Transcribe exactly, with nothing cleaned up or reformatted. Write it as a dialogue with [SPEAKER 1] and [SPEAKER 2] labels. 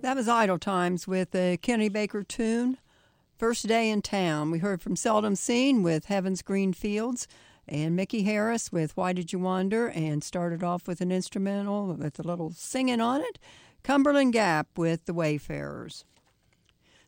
[SPEAKER 1] That was Idle Times with a Kenny Baker tune, First Day in Town. We heard from Seldom Seen with Heaven's Green Fields and Mickey Harris with Why Did You Wander, and started off with an instrumental with a little singing on it, Cumberland Gap with The Wayfarers.